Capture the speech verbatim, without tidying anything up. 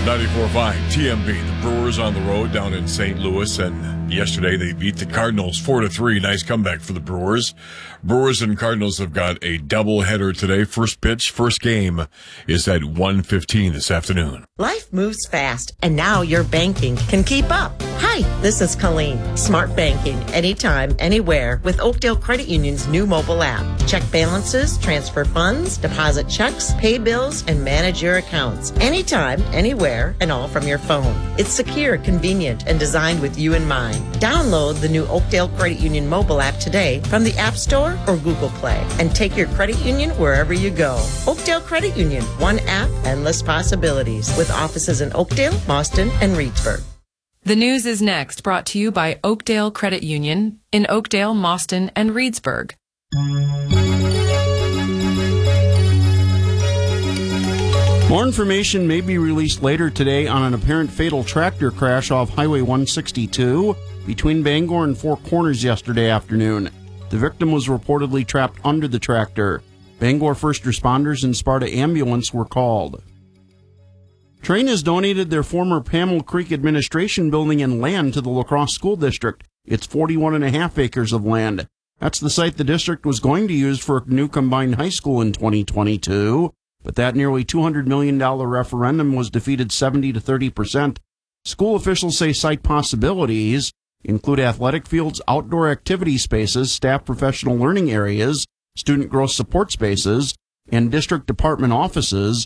ninety-four point five T M B. The Brewers on the road down in Saint Louis, and yesterday they beat the Cardinals four to three. Nice comeback for the Brewers. Brewers and Cardinals have got a doubleheader today. First pitch, first game is at one fifteen this afternoon. Life moves fast, and now your banking can keep up. Hi, this is Colleen. Smart banking, anytime, anywhere, with Oakdale Credit Union's new mobile app. Check balances, transfer funds, deposit checks, pay bills, and manage your accounts. Anytime, anywhere, and all from your phone. It's secure, convenient, and designed with you in mind. Download the new Oakdale Credit Union mobile app today from the App Store or Google Play, and take your credit union wherever you go. Oakdale Credit Union, one app, endless possibilities, with offices in Oakdale, Boston, and Reedsburg. The news is next, brought to you by Oakdale Credit Union in Oakdale, Boston, and Reedsburg. More information may be released later today on an apparent fatal tractor crash off Highway one sixty-two between Bangor and Four Corners yesterday afternoon. The victim was reportedly trapped under the tractor. Bangor first responders and Sparta ambulance were called. Trane has donated their former Pamel Creek Administration building and land to the La Crosse School District. It's forty-one and a half acres of land. That's the site the district was going to use for a new combined high school in twenty twenty-two, but that nearly two hundred million dollars referendum was defeated seventy to thirty percent. School officials say site possibilities include athletic fields, outdoor activity spaces, staff professional learning areas, student growth support spaces, and district department offices,